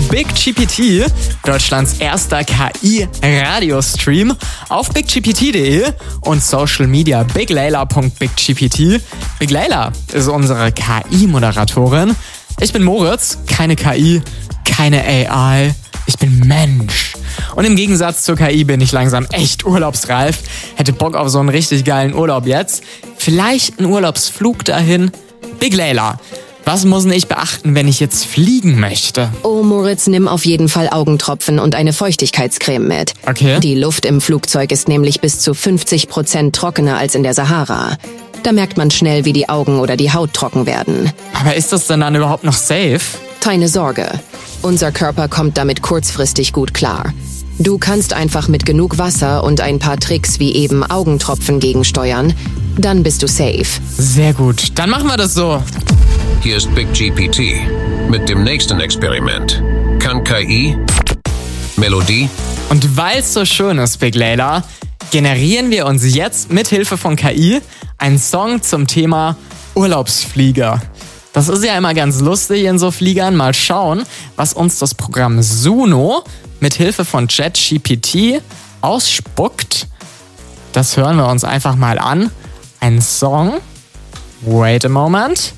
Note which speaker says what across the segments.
Speaker 1: BigGPT, Deutschlands erster KI-Radiostream, auf bigGPT.de und Social Media biglayla.biggpt. Big Layla ist unsere KI-Moderatorin. Ich bin Moritz, keine KI, keine AI, ich bin Mensch. Und im Gegensatz zur KI bin ich langsam echt urlaubsreif, hätte Bock auf so einen richtig geilen Urlaub jetzt. Vielleicht einen Urlaubsflug dahin. Big Layla, was muss ich beachten, wenn ich jetzt fliegen möchte?
Speaker 2: Oh, Moritz, nimm auf jeden Fall Augentropfen und eine Feuchtigkeitscreme mit.
Speaker 1: Okay.
Speaker 2: Die Luft im Flugzeug ist nämlich bis zu 50% trockener als in der Sahara. Da merkt man schnell, wie die Augen oder die Haut trocken werden.
Speaker 1: Aber ist das denn dann überhaupt noch safe?
Speaker 2: Keine Sorge. Unser Körper kommt damit kurzfristig gut klar. Du kannst einfach mit genug Wasser und ein paar Tricks wie eben Augentropfen gegensteuern. Dann bist du safe.
Speaker 1: Sehr gut, dann machen wir das so.
Speaker 3: Hier ist BigGPT mit dem nächsten Experiment. Kann KI Melodie?
Speaker 1: Und weil es so schön ist, Big Layla, generieren wir uns jetzt mit Hilfe von KI einen Song zum Thema Urlaubsflieger. Das ist ja immer ganz lustig in so Fliegern. Mal schauen, was uns das Programm Suno mit Hilfe von ChatGPT ausspuckt. Das hören wir uns einfach mal an. Ein Song. Wait a moment.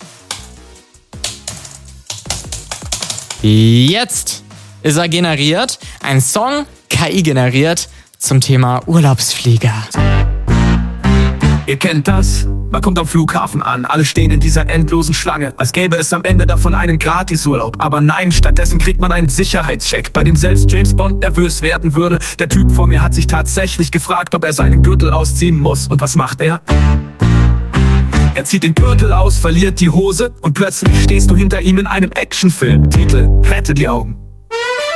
Speaker 1: Jetzt ist er generiert. Ein Song, KI generiert, zum Thema Urlaubsflieger.
Speaker 4: Ihr kennt das? Man kommt am Flughafen an, alle stehen in dieser endlosen Schlange, als gäbe es am Ende davon einen Gratisurlaub. Aber nein, stattdessen kriegt man einen Sicherheitscheck, bei dem selbst James Bond nervös werden würde. Der Typ vor mir hat sich tatsächlich gefragt, ob er seinen Gürtel ausziehen muss. Und was macht er? Er zieht den Gürtel aus, verliert die Hose und plötzlich stehst du hinter ihm in einem Actionfilm. Titel: Rette die Augen.